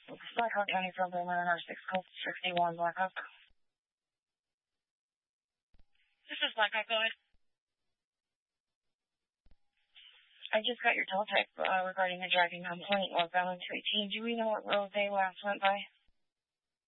Blackhawk County Program on our 6 Colt 61 Blackhawk. This is Blackhawk, go ahead. I just got your toll type regarding a driving complaint northbound on 218. Do we know what road they last went by?